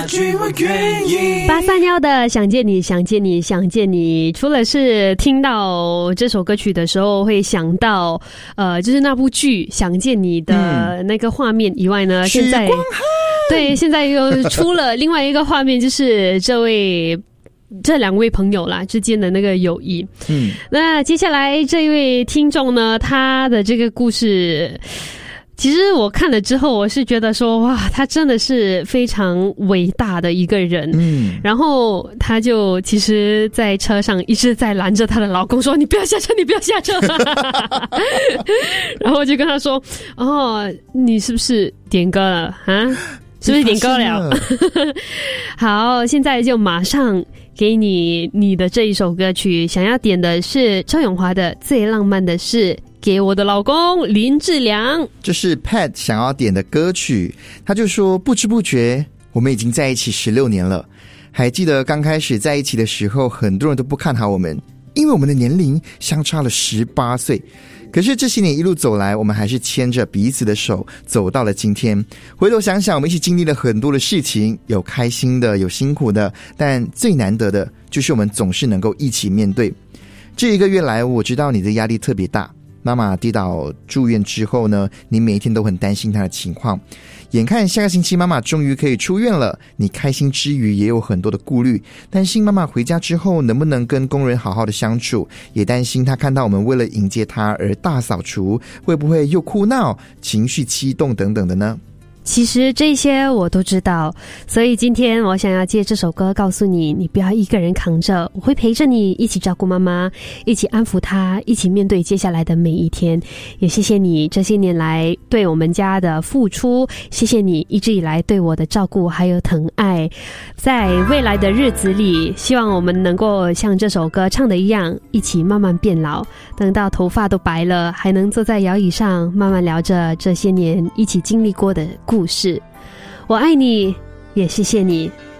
下去我愿意。 831的想见你想见你想见你，除了是听到这首歌曲的时候会想到就是那部剧想见你的那个画面以外呢，现在对现在又出了另外一个画面，就是这两位朋友啦之间的那个友谊。那接下来这一位听众呢，他的这个故事其实我看了之后，我是觉得说哇，他真的是非常伟大的一个人。然后他就其实在车上一直在拦着她的老公说你不要下车你不要下车然后就跟他说哦，你是不是点歌了啊？是不是点歌了好，现在就马上给你的这一首歌曲，想要点的是周咏华的《最浪漫的事》，给我的老公林志良。 这是 Pat 想要点的歌曲，他就说不知不觉我们已经在一起16年了。还记得刚开始在一起的时候，很多人都不看好我们，因为我们的年龄相差了18岁。可是这些年一路走来，我们还是牵着彼此的手走到了今天。回头想想，我们一起经历了很多的事情，有开心的，有辛苦的，但最难得的就是我们总是能够一起面对。这1个月来，我知道你的压力特别大。妈妈跌倒住院之后呢，你每一天都很担心她的情况。眼看下个星期妈妈终于可以出院了，你开心之余也有很多的顾虑，担心妈妈回家之后能不能跟工人好好的相处，也担心她看到我们为了迎接她而大扫除，会不会又哭闹、情绪激动等等的呢？ 其实这些我都知道，所以今天我想要借这首歌告诉你，你不要一个人扛着，我会陪着你一起照顾妈妈，一起安抚她，一起面对接下来的每一天。也谢谢你这些年来对我们家的付出，谢谢你一直以来对我的照顾还有疼爱。在未来的日子里，希望我们能够像这首歌唱的一样，一起慢慢变老，等到头发都白了，还能坐在摇椅上慢慢聊着这些年一起经历过的故事。我爱你，也谢谢你。